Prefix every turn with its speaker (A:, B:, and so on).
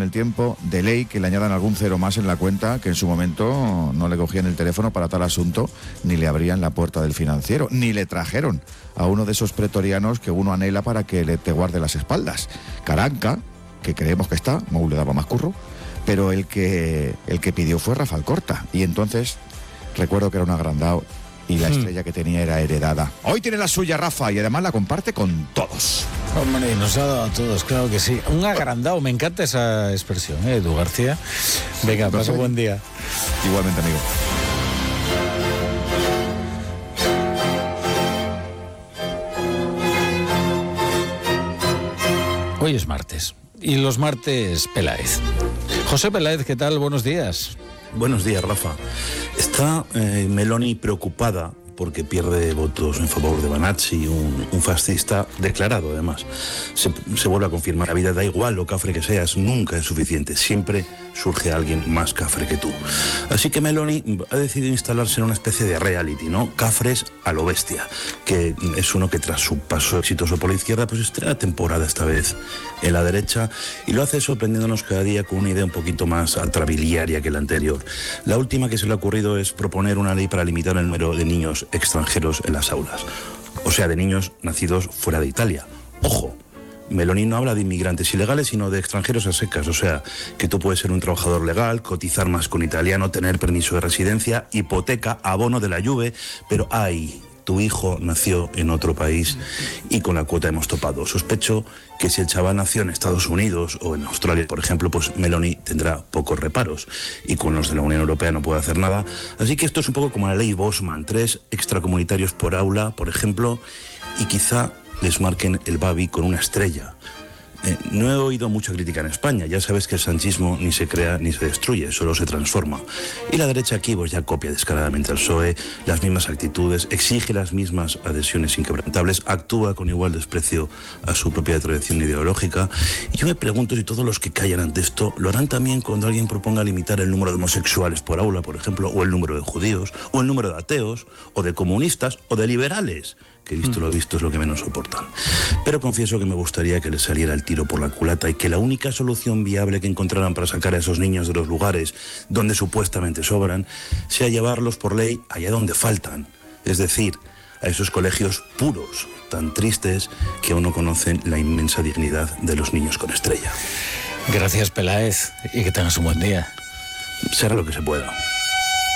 A: el tiempo, de ley que le añadan algún cero más en la cuenta, que en su momento no le cogían el teléfono para tal asunto, ni le abrían la puerta del financiero, ni le trajeron a uno de esos pretorianos que uno anhela para que te guarde las espaldas. Caranca, que creemos que está, Mou le daba más curro, pero el que pidió fue Rafa Alcorta, y entonces recuerdo que era un agrandado y la estrella que tenía era heredada. Hoy tiene la suya Rafa y además la comparte con todos.
B: Hombre, nos ha dado a todos, claro que sí. Un agrandado, me encanta esa expresión, Edu García. Venga, pasa buen día.
A: Igualmente, amigo.
B: Hoy es martes, y los martes Peláez. José Peláez, ¿qué tal? Buenos días.
C: Buenos días, Rafa. Está Meloni preocupada porque pierde votos en favor de Banazzi, un fascista declarado, además. Se vuelve a confirmar, la vida da igual lo cafre que seas, nunca es suficiente, siempre surge alguien más cafre que tú. Así que Meloni ha decidido instalarse en una especie de reality, ¿no? Cafres a lo bestia, que es uno que tras su paso exitoso por la izquierda, pues estrena temporada esta vez en la derecha, y lo hace sorprendiéndonos cada día con una idea un poquito más atrabiliaria que la anterior. La última que se le ha ocurrido es proponer una ley para limitar el número de niños extranjeros en las aulas, o sea, de niños nacidos fuera de Italia. Ojo, Meloni no habla de inmigrantes ilegales, sino de extranjeros a secas, o sea, que tú puedes ser un trabajador legal, cotizar más con italiano, tener permiso de residencia, hipoteca, abono de la Juve, pero ¡ay! Tu hijo nació en otro país y con la cuota hemos topado. Sospecho que si el chaval nació en Estados Unidos o en Australia, por ejemplo, pues Meloni tendrá pocos reparos y con los de la Unión Europea no puede hacer nada. Así que esto es un poco como la ley Bosman, 3 extracomunitarios por aula, por ejemplo, y quizá les marquen el babi con una estrella. No he oído mucha crítica en España, ya sabes que el sanchismo ni se crea ni se destruye, solo se transforma. Y la derecha aquí pues ya copia descaradamente al PSOE, las mismas actitudes, exige las mismas adhesiones inquebrantables, actúa con igual desprecio a su propia tradición ideológica. Y yo me pregunto si todos los que callan ante esto lo harán también cuando alguien proponga limitar el número de homosexuales por aula, por ejemplo, o el número de judíos, o el número de ateos, o de comunistas, o de liberales, que visto lo visto es lo que menos soportan. Pero confieso que me gustaría que les saliera el tiro por la culata y que la única solución viable que encontraran para sacar a esos niños de los lugares donde supuestamente sobran sea llevarlos por ley allá donde faltan, es decir, a esos colegios puros, tan tristes que aún no conocen la inmensa dignidad de los niños con estrella.
B: Gracias, Peláez, y que tengas un buen día.
C: Será lo que se pueda.